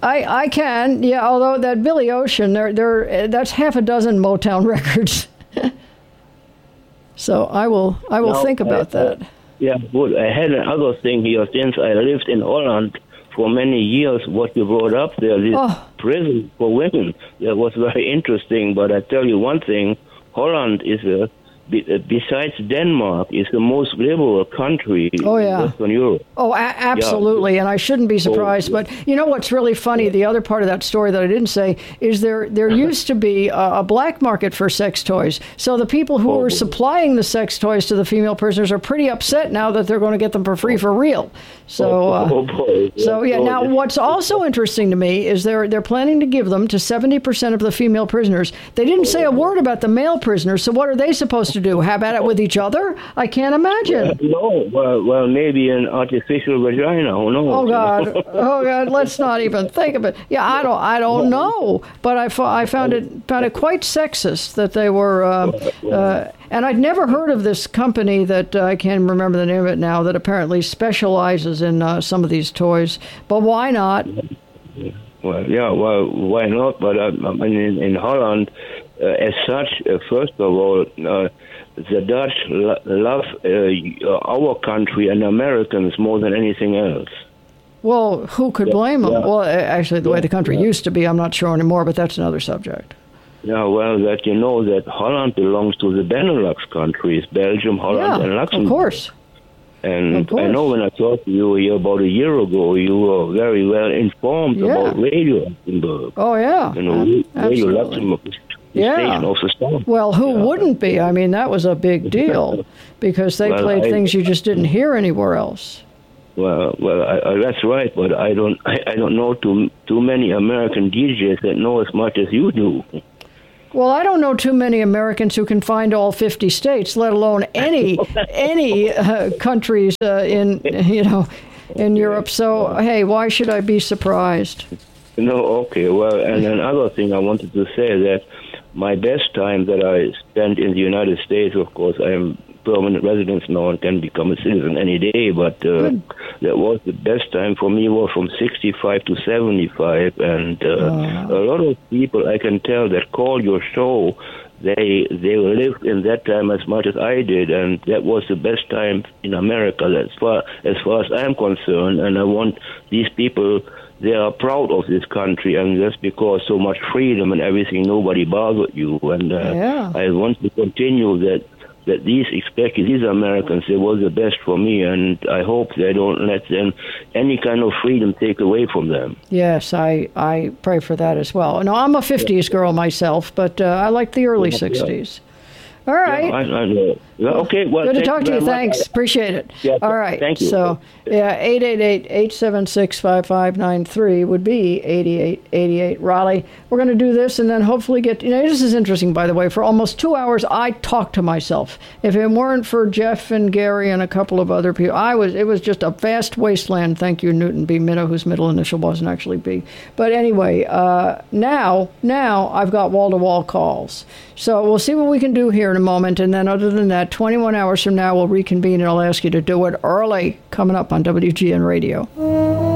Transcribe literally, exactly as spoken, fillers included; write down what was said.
I, I can, yeah, although that Billy Ocean, there, there, that's half a dozen Motown records. So I will I will now, think about I, that. Uh, yeah, good. I had another thing here. Since I lived in Holland for many years, what you brought up there, this oh. prison for women, that was very interesting. But I tell you one thing, Holland is a, besides Denmark, is the most liberal country oh, yeah. in Western Europe. Oh, a- absolutely, yeah. And I shouldn't be surprised. Oh, yeah. But you know what's really funny, the other part of that story that I didn't say, is there there used to be a, a black market for sex toys. So the people who oh, were supplying the sex toys to the female prisoners are pretty upset now that they're going to get them for free for real. So, uh, oh, boy. so yeah. Now, what's also interesting to me is they're they're planning to give them to seventy percent of the female prisoners. They didn't say a word about the male prisoners. So what are they supposed to do? Have at it with each other? I can't imagine. Uh, no, well, well, maybe an artificial vagina. Who knows? Oh God! Oh God! Let's not even think of it. Yeah, I don't. I don't know. But I, I found it found it quite sexist that they were. Uh, uh, and I'd never heard of this company that uh, I can't remember the name of it now. That apparently specializes in uh, some of these toys. But why not? Well, yeah. Well, why not? But uh, I mean, in, in Holland, uh, as such, uh, first of all. Uh, The Dutch lo- love uh, our country and Americans more than anything else. Well, who could blame them? Yeah. Well, actually, the yeah. way the country yeah. used to be, I'm not sure anymore, but that's another subject. Yeah, well, that you know that Holland belongs to the Benelux countries, Belgium, Holland, yeah, and Luxembourg. Of course. And of course. I know when I talked to you here about a year ago, you were very well informed yeah. about Radio Luxembourg. Oh, yeah. You know, uh, Radio Luxembourg. Yeah. Well, who yeah. wouldn't be? I mean, that was a big deal because they well, played I, things you just didn't hear anywhere else. Well, well, I, I, that's right, but I don't, I, I don't know too too many American D Js that know as much as you do. Well, I don't know too many Americans who can find all fifty states, let alone any any uh, countries uh, in you know in Europe. So, hey, why should I be surprised? No, okay. Well, and another thing I wanted to say that. My best time that I spent in the United States, of course, I am permanent resident now and can become a citizen any day, but uh, that was the best time for me was from sixty-five to seventy-five, and uh, oh. a lot of people I can tell that call your show, they they lived in that time as much as I did, and that was the best time in America as far as, far as I'm concerned, and I want these people... They are proud of this country, and that's because so much freedom and everything, nobody bothered you. And uh, yeah. I want to continue that that these, especially these Americans, they were the best for me, and I hope they don't let them any kind of freedom take away from them. Yes, I, I pray for that as well. No, I'm a fifties girl myself, but uh, I like the early sixties. All right. Yeah, I, I know. Okay, well, good to talk to you. Much. Thanks. Appreciate it. Yeah, all right. Thank you. So, yeah, eight eight eight, eight seven six, five five nine three would be eighty-eight eighty-eight. Raleigh, we're going to do this and then hopefully get, you know, this is interesting, by the way. For almost two hours, I talked to myself. If it weren't for Jeff and Gary and a couple of other people, I was, it was just a vast wasteland. Thank you, Newton B. Minnow, whose middle initial wasn't actually B. But anyway, uh, now, now I've got wall-to-wall calls. So we'll see what we can do here in a moment. And then other than that, twenty-one hours from now, we'll reconvene and I'll ask you to do it early, coming up on W G N Radio.